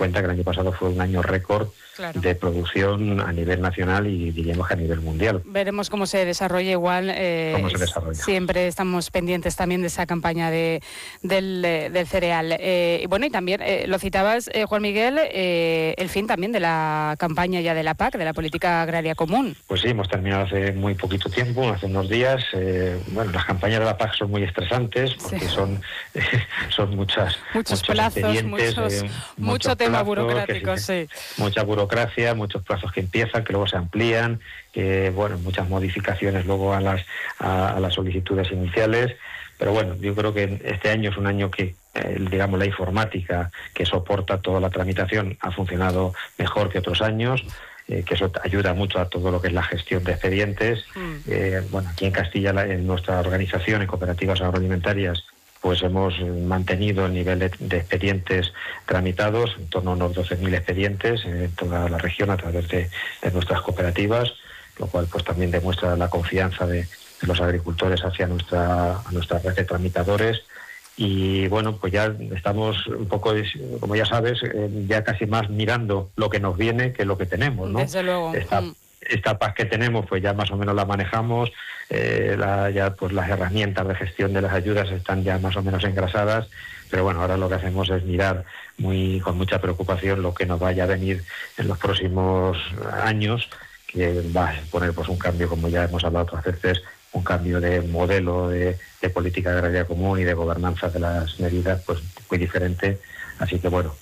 cuenta que el año pasado fue un año récord de producción a nivel nacional y diríamos que a nivel mundial. Veremos cómo se desarrolla igual. Siempre estamos pendientes también de esa campaña del cereal. Y bueno, y también lo citabas, Juan Miguel, el fin también de la campaña ya de la PAC, de la Política Agraria Común. Pues sí, hemos terminado hace muy poquito tiempo, hace unos días. Las campañas de la PAC son muy estresantes porque son muchos plazos, mucho tema burocrático, mucha burocracia, muchos plazos que empiezan, que luego se amplían, muchas modificaciones luego a las solicitudes iniciales. Pero bueno, yo creo que este año es un año que, la informática que soporta toda la tramitación ha funcionado mejor que otros años. Que eso ayuda mucho a todo lo que es la gestión de expedientes. Aquí en Castilla, en nuestra organización, en cooperativas agroalimentarias, pues hemos mantenido el nivel de expedientes tramitados, en torno a unos 12.000 expedientes en toda la región a través de nuestras cooperativas, lo cual pues también demuestra la confianza de los agricultores hacia nuestra red de tramitadores. Y bueno, pues ya estamos un poco, como ya sabes, ya casi más mirando lo que nos viene que lo que tenemos, ¿no? Desde luego. Esta PAC que tenemos, pues ya más o menos la manejamos, las herramientas de gestión de las ayudas están ya más o menos engrasadas, pero bueno, ahora lo que hacemos es mirar con mucha preocupación lo que nos vaya a venir en los próximos años, que va a poner pues un cambio, como ya hemos hablado otras veces, un cambio de modelo de política agraria común y de gobernanza de las medidas, pues muy diferente. Así que bueno,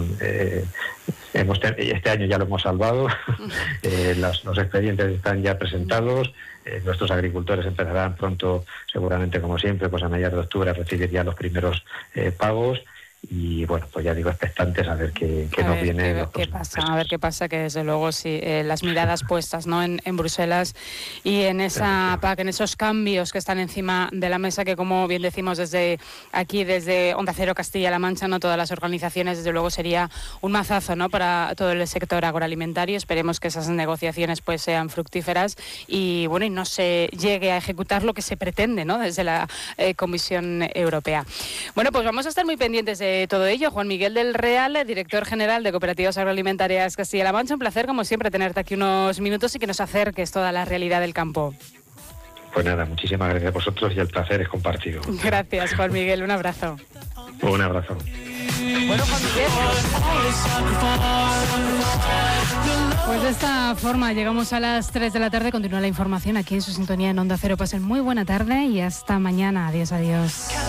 este año ya lo hemos salvado, los expedientes están ya presentados, nuestros agricultores empezarán pronto, seguramente como siempre, pues a mediados de octubre a recibir ya los primeros pagos. Y bueno, pues ya digo, expectantes a ver qué nos viene. A ver qué pasa, que desde luego sí, las miradas puestas, ¿no?, en Bruselas y en esa PAC, en esos cambios que están encima de la mesa, que como bien decimos desde aquí, desde Onda Cero Castilla-La Mancha, no todas las organizaciones, desde luego sería un mazazo, ¿no?, para todo el sector agroalimentario. Esperemos que esas negociaciones pues sean fructíferas y bueno, y no se llegue a ejecutar lo que se pretende, ¿no?, desde la Comisión Europea. Bueno, pues vamos a estar muy pendientes de todo ello. Juan Miguel del Real, director general de Cooperativas Agroalimentarias Castilla-La Mancha, un placer como siempre tenerte aquí unos minutos y que nos acerques toda la realidad del campo. Pues nada, muchísimas gracias a vosotros y el placer es compartido. Gracias, Juan Miguel, un abrazo. Un abrazo. Bueno, Juan Miguel, pues de esta forma llegamos a las 3 de la tarde. Continúa la información aquí en su sintonía en Onda Cero. Pasen muy buena tarde y hasta mañana. Adiós, adiós.